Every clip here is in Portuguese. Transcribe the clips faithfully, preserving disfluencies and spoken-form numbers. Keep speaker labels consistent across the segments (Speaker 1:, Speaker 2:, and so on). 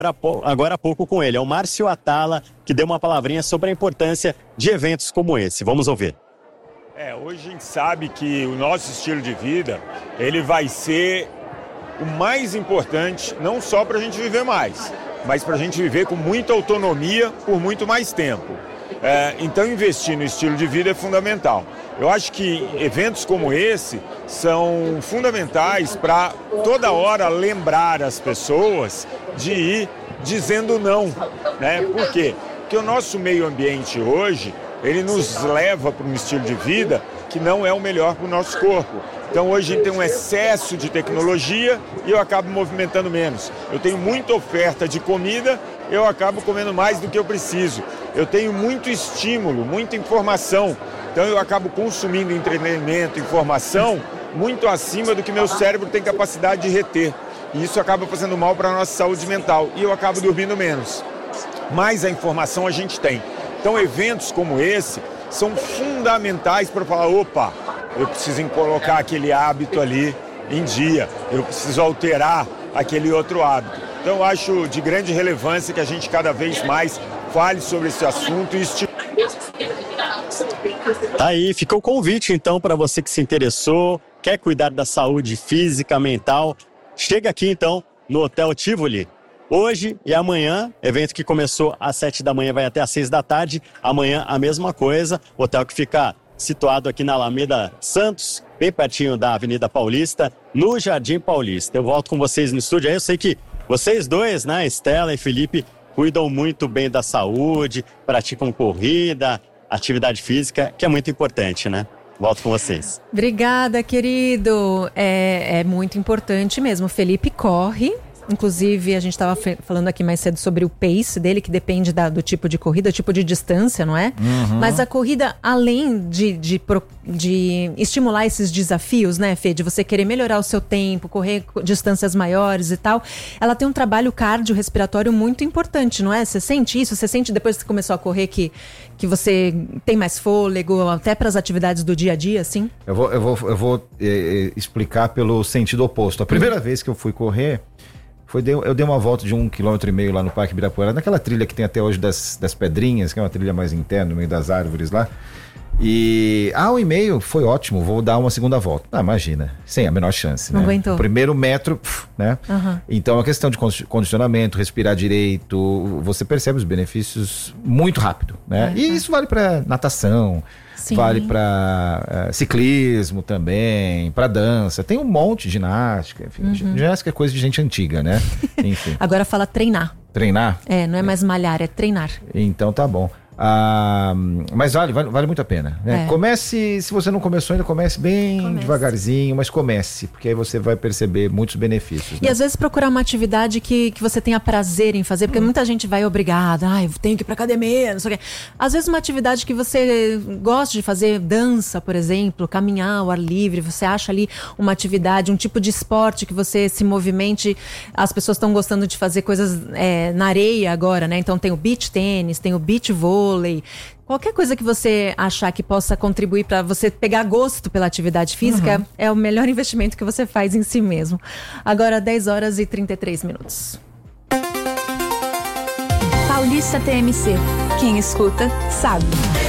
Speaker 1: agora há pouco com ele. É o Márcio Atala, que deu uma palavrinha sobre a importância de eventos como esse. Vamos ouvir.
Speaker 2: É, hoje a gente sabe que o nosso estilo de vida, ele vai ser o mais importante, não só para a gente viver mais, mas para a gente viver com muita autonomia por muito mais tempo. É, então investir no estilo de vida é fundamental. Eu acho que eventos como esse são fundamentais para toda hora lembrar as pessoas de ir dizendo não, né? Por quê? Porque o nosso meio ambiente hoje, ele nos leva para um estilo de vida que não é o melhor para o nosso corpo. Então hoje a gente tem um excesso de tecnologia e eu acabo movimentando menos. Eu tenho muita oferta de comida, eu acabo comendo mais do que eu preciso. Eu tenho muito estímulo, muita informação, então eu acabo consumindo entretenimento, informação, muito acima do que meu cérebro tem capacidade de reter. E isso acaba fazendo mal para a nossa saúde mental e eu acabo dormindo menos. Mas a informação a gente tem. Então eventos como esse são fundamentais para falar, opa, eu preciso colocar aquele hábito ali em dia, eu preciso alterar aquele outro hábito. Então eu acho de grande relevância que a gente cada vez mais fale sobre esse assunto e estimule.
Speaker 1: Tá aí, fica o convite então para você que se interessou, quer cuidar da saúde física, mental, chega aqui então no Hotel Tivoli. Hoje e amanhã, evento que começou às sete da manhã vai até às seis da tarde. Amanhã a mesma coisa, hotel que fica situado aqui na Alameda Santos, bem pertinho da Avenida Paulista, no Jardim Paulista. Eu volto com vocês no estúdio. Aí eu sei que vocês dois, né, Estela e Felipe, cuidam muito bem da saúde, praticam corrida, atividade física, que é muito importante, né? Volto com vocês.
Speaker 3: Obrigada, querido. É, é muito importante mesmo. O Felipe corre. Inclusive, a gente estava falando aqui mais cedo sobre o pace dele, que depende da, do tipo de corrida, tipo de distância, não é? Uhum. Mas a corrida, além de, de, de estimular esses desafios, né, Fê? De você querer melhorar o seu tempo, correr distâncias maiores e tal, ela tem um trabalho cardiorrespiratório muito importante, não é? Você sente isso? Você sente depois que você começou a correr que, que você tem mais fôlego, até para as atividades do dia a dia, assim?
Speaker 4: Eu vou, eu vou, eu vou eh, explicar pelo sentido oposto. A primeira uhum. vez que eu fui correr, Foi, eu dei uma volta de um quilômetro e meio lá no Parque Ibirapuera, naquela trilha que tem até hoje das, das Pedrinhas, que é uma trilha mais interna, no meio das árvores lá. E, ah, um e meio foi ótimo, vou dar uma segunda volta. Ah, imagina, sem a menor chance,
Speaker 3: Não
Speaker 4: né?
Speaker 3: aguentou.
Speaker 4: O primeiro metro, pff, né? Uhum. Então, a questão de condicionamento, respirar direito, você percebe os benefícios muito rápido, né? É, e é. isso vale para natação, Sim. vale para uh, ciclismo também, para dança, tem um monte de ginástica, enfim, uhum. ginástica é coisa de gente antiga, né? Enfim.
Speaker 3: Agora fala treinar.
Speaker 4: Treinar?
Speaker 3: É, não é mais malhar, é treinar.
Speaker 4: Então tá bom. Ah, mas vale, vale, vale muito a pena, né? É. Comece, se você não começou ainda, comece bem comece. devagarzinho, mas comece, porque aí você vai perceber muitos benefícios.
Speaker 3: E
Speaker 4: né?
Speaker 3: às vezes procurar uma atividade que, que você tenha prazer em fazer, porque hum. muita gente vai obrigada, ah, eu tenho que ir pra academia, não sei o quê. Às vezes uma atividade que você gosta de fazer, dança, por exemplo, caminhar ao ar livre, você acha ali uma atividade, um tipo de esporte que você se movimente. As pessoas estão gostando de fazer coisas é, na areia agora, né? Então tem o beach tênis, tem o beach vôlei, qualquer coisa que você achar que possa contribuir para você pegar gosto pela atividade física, uhum. é o melhor investimento que você faz em si mesmo. Agora, dez horas e trinta e três minutos.
Speaker 5: Paulista T M C. Quem escuta, sabe.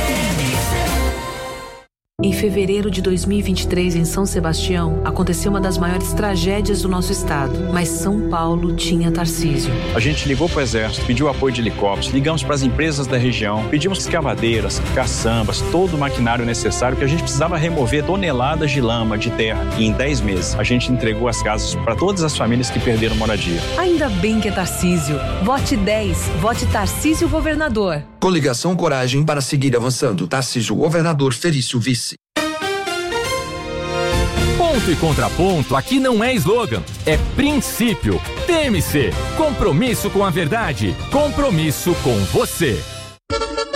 Speaker 6: Em fevereiro de dois mil e vinte e três, em São Sebastião, aconteceu uma das maiores tragédias do nosso estado. Mas São Paulo tinha Tarcísio.
Speaker 7: A gente ligou para o Exército, pediu apoio de helicópteros, ligamos para as empresas da região, pedimos escavadeiras, caçambas, todo o maquinário necessário que a gente precisava remover toneladas de lama, de terra. E em dez meses, a gente entregou as casas para todas as famílias que perderam moradia.
Speaker 6: Ainda bem que é Tarcísio. Vote dez. Vote Tarcísio Governador.
Speaker 8: Coligação Coragem para seguir avançando. Tarcísio Governador, Felício Vice.
Speaker 9: Ponto e contraponto aqui não é slogan, é princípio. T M C, compromisso com a verdade, compromisso com você.